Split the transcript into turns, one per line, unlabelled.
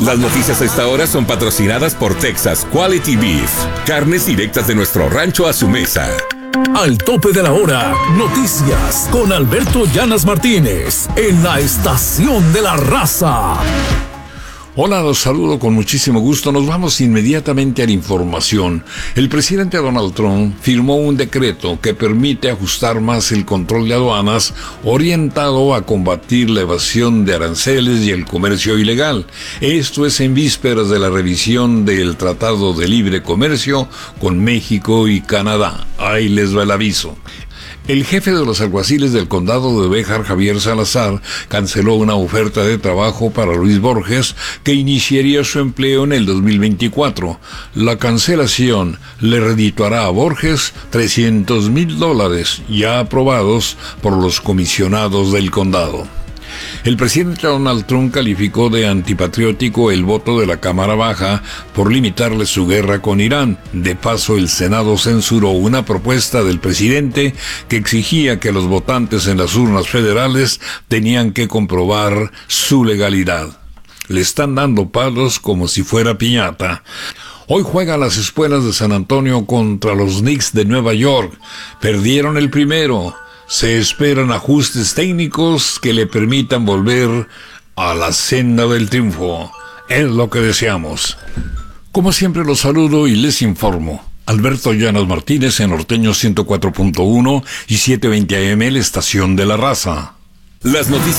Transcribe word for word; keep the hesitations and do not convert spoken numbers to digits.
Las noticias a esta hora son patrocinadas por Texas Quality Beef. Carnes directas de nuestro rancho a su mesa.
Al tope de la hora, noticias con Alberto Llanas Martínez en la Estación de la Raza.
Hola, los saludo con muchísimo gusto. Nos vamos inmediatamente a la información. El presidente Donald Trump firmó un decreto que permite ajustar más el control de aduanas orientado a combatir la evasión de aranceles y el comercio ilegal. Esto es en vísperas de la revisión del Tratado de Libre Comercio con México y Canadá. Ahí les va el aviso. El jefe de los alguaciles del condado de Béjar, Javier Salazar, canceló una oferta de trabajo para Luis Borges que iniciaría su empleo en el dos mil veinticuatro. La cancelación le redituará a Borges trescientos mil dólares ya aprobados por los comisionados del condado. El presidente Donald Trump calificó de antipatriótico el voto de la Cámara Baja por limitarle su guerra con Irán. De paso, el Senado censuró una propuesta del presidente que exigía que los votantes en las urnas federales tenían que comprobar su legalidad. Le están dando palos como si fuera piñata. Hoy juegan las espuelas de San Antonio contra los Knicks de Nueva York. Perdieron el primero. Se esperan ajustes técnicos que le permitan volver a la senda del triunfo. Es lo que deseamos. Como siempre los saludo y les informo. Alberto Llanas Martínez en Norteño ciento cuatro punto uno y setecientos veinte A M, la Estación de la Raza.
Las noticias